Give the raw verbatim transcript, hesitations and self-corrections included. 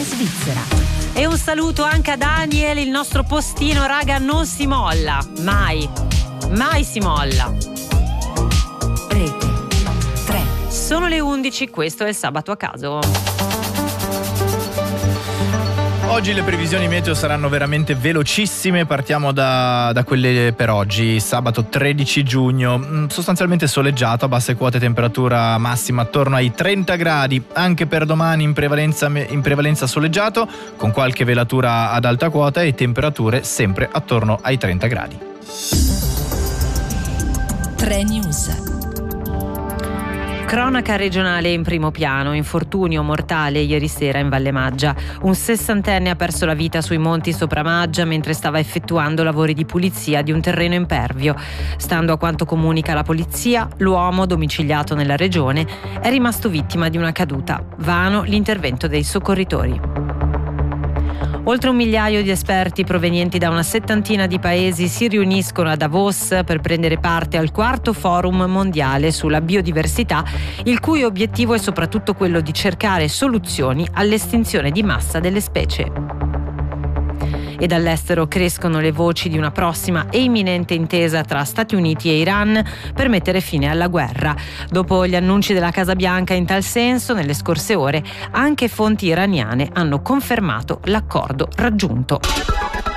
Svizzera. E un saluto anche a Daniel, il nostro postino, raga, non si molla, mai, mai si molla. Rete tre. Sono le undici, questo è il Sabato a caso. Oggi le previsioni meteo saranno veramente velocissime, partiamo da, da quelle per oggi, sabato tredici giugno, sostanzialmente soleggiato, a basse quote, temperatura massima attorno ai trenta gradi, anche per domani in prevalenza, in prevalenza soleggiato, con qualche velatura ad alta quota e temperature sempre attorno ai trenta gradi. tre News. Cronaca regionale in primo piano, infortunio mortale ieri sera in Valle Maggia. Un sessantenne ha perso la vita sui monti sopra Maggia mentre stava effettuando lavori di pulizia di un terreno impervio. Stando a quanto comunica la polizia, l'uomo, domiciliato nella regione, è rimasto vittima di una caduta. Vano l'intervento dei soccorritori. Oltre un migliaio di esperti provenienti da una settantina di paesi si riuniscono a Davos per prendere parte al quarto forum mondiale sulla biodiversità, il cui obiettivo è soprattutto quello di cercare soluzioni all'estinzione di massa delle specie. E dall'estero crescono le voci di una prossima e imminente intesa tra Stati Uniti e Iran per mettere fine alla guerra. Dopo gli annunci della Casa Bianca in tal senso, nelle scorse ore, anche fonti iraniane hanno confermato l'accordo raggiunto.